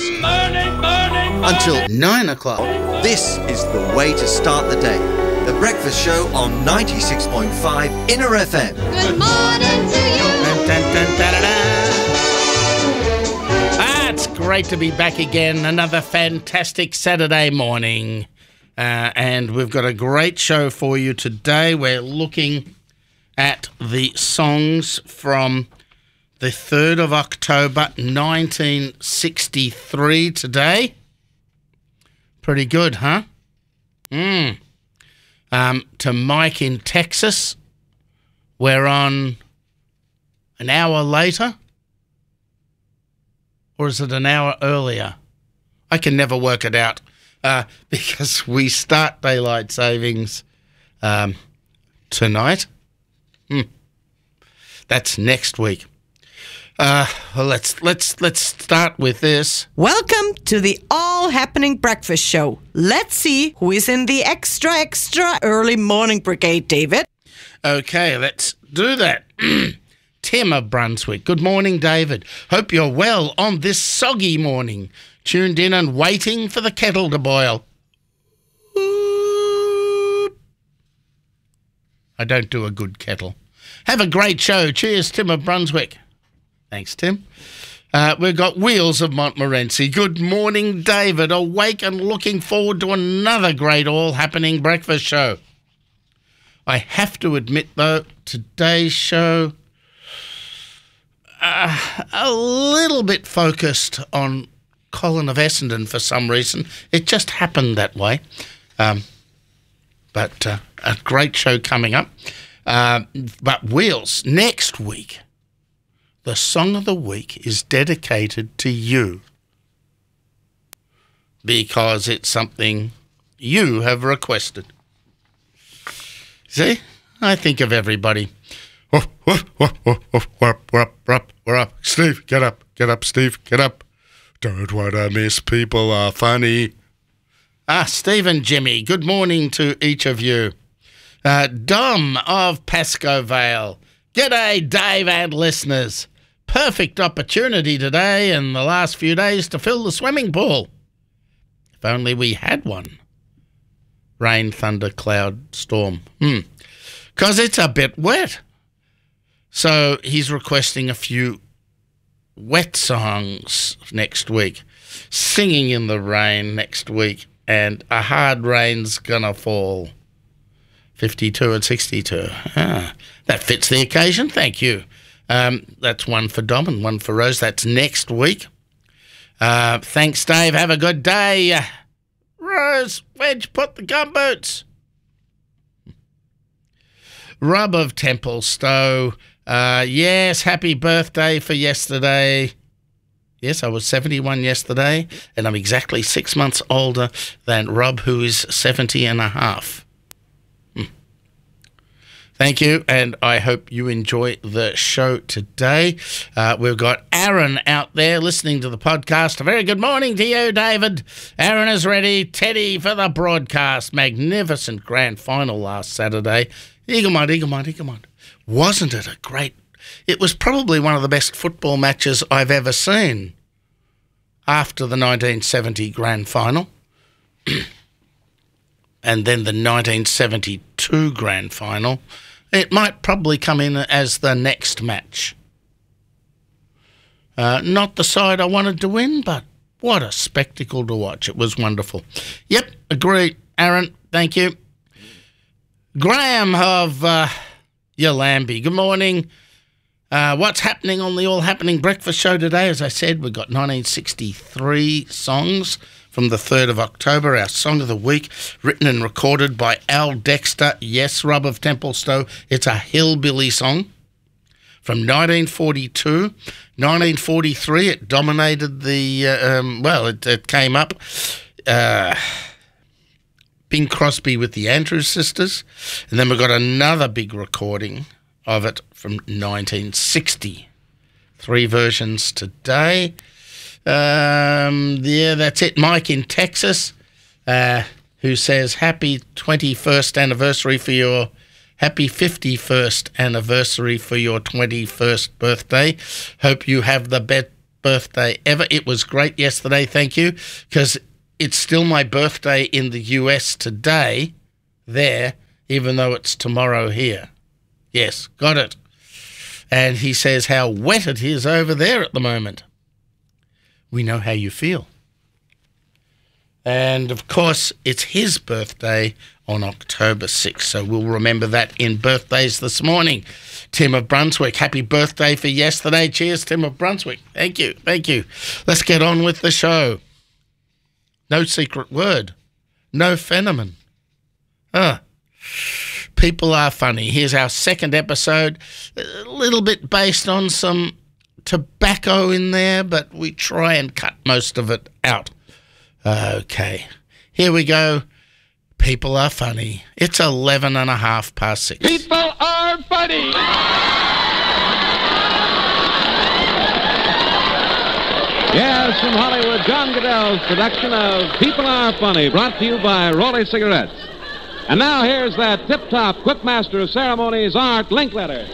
until 9 o'clock. This is the way to start the day. The Breakfast Show on 96.5 Inner FM. Good morning to you. It's great to be back again. Another fantastic Saturday morning. And we've got a great show for you today. We're looking at the songs from the 3rd of October 1963 today. Pretty good, huh? To Mike in Texas, we're on an hour later. Or is it an hour earlier? I can never work it out because we start daylight savings tonight. That's next week. Well, let's start with this. Welcome to the All Happening Breakfast Show. Let's see who is in the extra early morning brigade, David. Okay, let's do that. Tim of Brunswick. Good morning, David. Hope you're well on this soggy morning. Tuned in and waiting for the kettle to boil. I don't do a good kettle. Have a great show. Cheers, Tim of Brunswick. Thanks, Tim. We've got Wheels of Montmorency. Good morning, David. Awake and looking forward to another great all-happening breakfast show. I have to admit, though, today's show a little bit focused on Colin of Essendon for some reason. It just happened that way. But a great show coming up. But Wheels, next week, the song of the week is dedicated to you because it's something you have requested. See? I think of everybody. We're up. Steve, get up. Get up, Steve. Get up. Don't want to miss. People are funny. Steve and Jimmy, good morning to each of you. Dom of Pascoe Vale. G'day, Dave and listeners. Perfect opportunity today and the last few days to fill the swimming pool. If only we had one. Rain, thunder, cloud, storm. 'Cause it's a bit wet. So he's requesting a few wet songs next week. Singing in the rain next week. And a hard rain's gonna fall. 52 and 62. That fits the occasion. Thank you. That's one for Dom and one for Rose. That's next week. Thanks, Dave. Have a good day. Rose, where'd you put the gumboots? Rob of Templestowe. Yes, happy birthday for yesterday. Yes, I was 71 yesterday, and I'm exactly 6 months older than Rob, who is 70 and a half. Thank you, and I hope you enjoy the show today. We've got Aaron out there listening to the podcast. A very good morning to you, David. Aaron is ready. Teddy for the broadcast. Magnificent grand final last Saturday. Eaglemont. Wasn't it a great... It was probably one of the best football matches I've ever seen after the 1970 grand final. And then the 1972 grand final. It might probably come in as the next match. Not the side I wanted to win, but what a spectacle to watch. It was wonderful. Yep, agree, Aaron. Thank you. Graham of Yallambie. Good morning. What's happening on the All Happening Breakfast Show today? As I said, we've got 1963 songs from the 3rd of October, our Song of the Week, written and recorded by Al Dexter. Yes, Rob of Templestowe. It's a hillbilly song from 1942. 1943, it dominated the, it came up. Bing Crosby with the Andrews Sisters. And then we've got another big recording of it from 1960. 3 versions today. That's it. Mike in Texas, who says happy 21st anniversary for your happy 51st anniversary for your 21st birthday. Hope you have the birthday ever. It was great yesterday, thank you, because it's still my birthday in the US today there, even though it's tomorrow here. Yes, got it. And he says how wet it is over there at the moment. We know how you feel. And, of course, it's his birthday on October 6th, so we'll remember that in birthdays this morning. Tim of Brunswick, happy birthday for yesterday. Cheers, Tim of Brunswick. Thank you, thank you. Let's get on with the show. No secret word. No phenomenon. People are funny. Here's our second episode, a little bit based on some tobacco in there, but we try and cut most of it out. Okay, here we go. People are funny. It's 11:30 People are funny. Yes, from Hollywood, John Goodell's production of People Are Funny, brought to you by Raleigh Cigarettes. And now here's that tip-top Quipmaster of Ceremonies, Art Linkletter.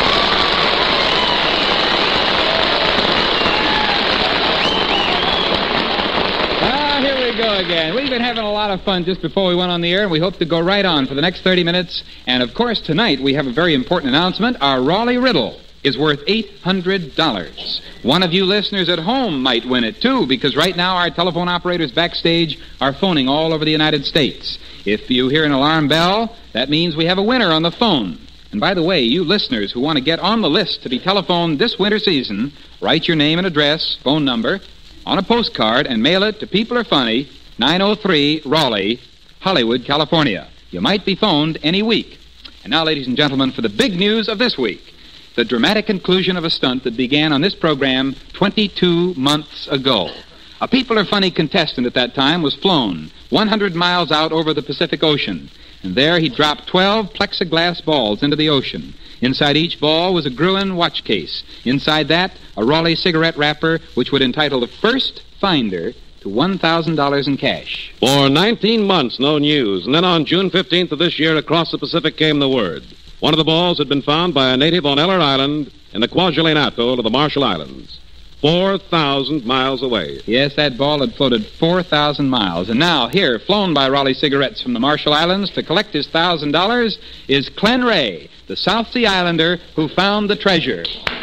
Go again. We've been having a lot of fun just before we went on the air, and we hope to go right on for the next 30 minutes. And, of course, tonight we have a very important announcement. Our Raleigh riddle is worth $800. One of you listeners at home might win it, too, because right now our telephone operators backstage are phoning all over the United States. If you hear an alarm bell, that means we have a winner on the phone. And, by the way, you listeners who want to get on the list to be telephoned this winter season, write your name and address, phone number, on a postcard and mail it to People Are Funny, 903 Raleigh, Hollywood, California. You might be phoned any week. And now, ladies and gentlemen, for the big news of this week, the dramatic conclusion of a stunt that began on this program 22 months ago. A People Are Funny contestant at that time was flown 100 miles out over the Pacific Ocean, and there he dropped 12 plexiglass balls into the ocean. Inside each ball was a Gruen watch case. Inside that, a Raleigh cigarette wrapper, which would entitle the first finder to $1,000 in cash. For 19 months, no news. And then on June 15th of this year, across the Pacific came the word. One of the balls had been found by a native on Eller Island in the Kwajalein Atoll of the Marshall Islands, 4,000 miles away. Yes, that ball had floated 4,000 miles. And now, here, flown by Raleigh Cigarettes from the Marshall Islands to collect his $1,000 is Clen Ray, the South Sea Islander who found the treasure.